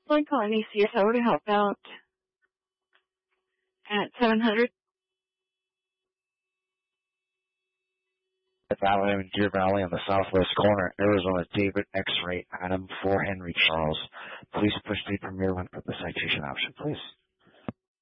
One calling ACSO to help out at 700. Avenue in Deer Valley on the southwest corner, Arizona, David X-Ray Adam 4 Henry Charles. Please push the premier one for the citation option, please.